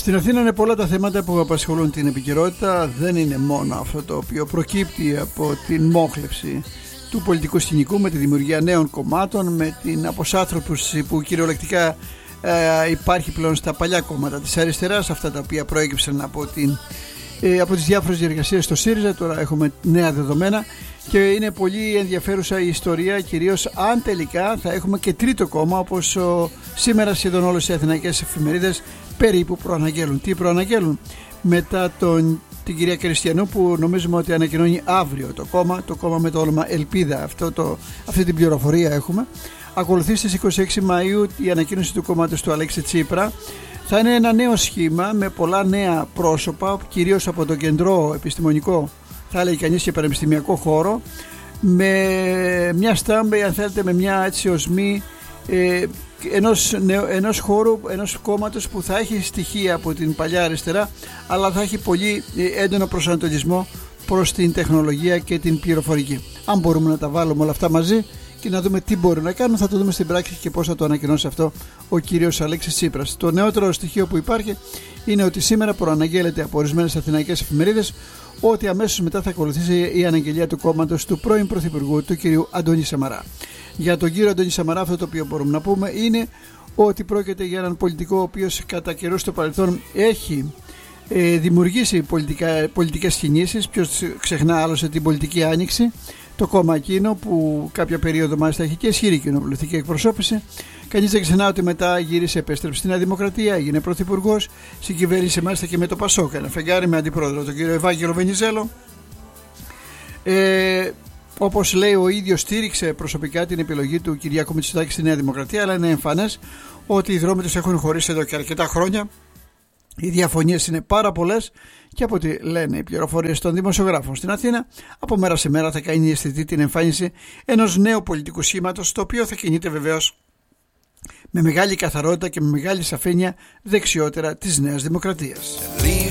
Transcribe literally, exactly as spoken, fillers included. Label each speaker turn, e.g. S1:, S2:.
S1: Στην Αθήνα είναι πολλά τα θέματα που απασχολούν την επικαιρότητα. Δεν είναι μόνο αυτό το οποίο προκύπτει από την μόχλευση του πολιτικού σκηνικού με τη δημιουργία νέων κομμάτων, με την αποσάθρωπωση που κυριολεκτικά ε, υπάρχει πλέον στα παλιά κόμματα της αριστεράς, αυτά τα οποία προέκυψαν από, την, ε, από τις διάφορες διεργασίες στο ΣΥΡΙΖΑ. Τώρα έχουμε νέα δεδομένα και είναι πολύ ενδιαφέρουσα η ιστορία, κυρίως αν τελικά θα έχουμε και τρίτο κόμμα, όπως ο, σήμερα σχεδόν όλες οι αθηναϊκές εφημερίδες περίπου προαναγγέλουν. Τι προαναγγέλουν? Μετά τον, την κυρία Κριστιανού, που νομίζουμε ότι ανακοινώνει αύριο το κόμμα, το κόμμα με το όνομα Ελπίδα, αυτό το, αυτή την πληροφορία έχουμε. Ακολουθεί στις είκοσι έξι Μαΐου η ανακοίνωση του κόμματος του Αλέξη Τσίπρα. Θα είναι ένα νέο σχήμα με πολλά νέα πρόσωπα, κυρίως από το κεντρό επιστημονικό, θα έλεγε κανείς, και πανεπιστημιακό χώρο, με μια στάμπη, αν θέλετε, με μια έτσι οσμή ε, ενός, ενός χώρου, ενός κόμματος που θα έχει στοιχεία από την παλιά αριστερά, αλλά θα έχει πολύ έντονο προσανατολισμό προς την τεχνολογία και την πληροφορική. Αν μπορούμε να τα βάλουμε όλα αυτά μαζί και να δούμε τι μπορούν να κάνουν, θα το δούμε στην πράξη και πώς θα το ανακοινώσει αυτό ο κύριος Αλέξης Τσίπρας. Το νεότερο στοιχείο που υπάρχει είναι ότι σήμερα προαναγγέλλεται από ορισμένες αθηναϊκές εφημερίδες ότι αμέσως μετά θα ακολουθήσει η αναγγελία του κόμματος του πρώην Πρωθυπουργού, του κυρίου Αντώνη Σαμαρά. Για τον κύριο Αντώνη Σαμαρά, αυτό το οποίο μπορούμε να πούμε είναι ότι πρόκειται για έναν πολιτικό ο οποίος κατά καιρούς στο παρελθόν έχει ε, δημιουργήσει πολιτικά, πολιτικές κινήσεις. Ποιος ξεχνά άλλωστε την πολιτική άνοιξη, το κόμμα εκείνο που κάποια περίοδο μάλιστα έχει και ισχυρή κοινοβουλευτική εκπροσώπηση. Κανείς δεν ξεχνά ότι μετά γύρισε, επέστρεψε στην Νέα Δημοκρατία, έγινε πρωθυπουργός, συγκυβέρνησε μάλιστα και με το Πασόκ, ένα φεγγάρι με αντιπρόεδρο τον κύριο Ευάγγελο Βενιζέλο. Ε, όπως λέει ο ίδιος, στήριξε προσωπικά την επιλογή του Κυριάκου Μητσοτάκη στη Νέα Δημοκρατία, αλλά είναι εμφανές ότι οι δρόμοι τους έχουν χωρίσει εδώ και αρκετά χρόνια. Οι διαφωνίες είναι πάρα πολλές και από ό,τι λένε οι πληροφορίες των δημοσιογράφων στην Αθήνα, από μέρα σε μέρα θα κάνει αισθητή την εμφάνιση ενός νέου πολιτικού σχήματος, το οποίο θα κινείται βεβαίως με μεγάλη καθαρότητα και με μεγάλη σαφήνεια δεξιότερα της Νέας Δημοκρατίας.